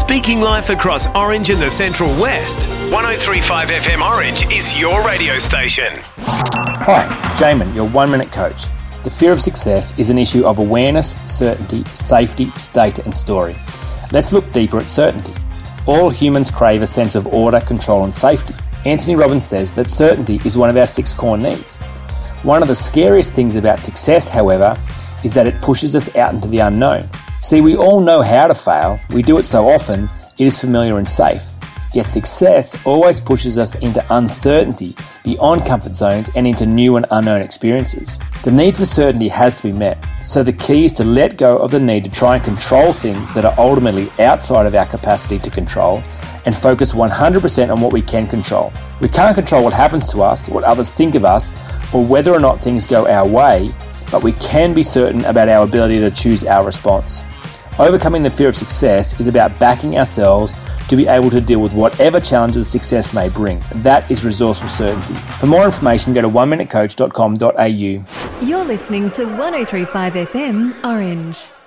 speaking life across Orange and the Central West. 103.5 FM Orange is your radio station. Hi, it's Jamin, your 1 Minute Coach. The fear of success is an issue of awareness, certainty, safety, state and story. Let's look deeper at certainty. All humans crave a sense of order, control and safety. Anthony Robbins says that certainty is one of our 6 core needs. One of the scariest things about success, however, is that it pushes us out into the unknown. See, we all know how to fail. We do it so often, it is familiar and safe. Yet success always pushes us into uncertainty, beyond comfort zones and into new and unknown experiences. The need for certainty has to be met, so the key is to let go of the need to try and control things that are ultimately outside of our capacity to control and focus 100% on what we can control. We can't control what happens to us, what others think of us, or whether or not things go our way, but we can be certain about our ability to choose our response. Overcoming the fear of success is about backing ourselves to be able to deal with whatever challenges success may bring. That is resourceful certainty. For more information, go to oneminutecoach.com.au. You're listening to 103.5 FM Orange.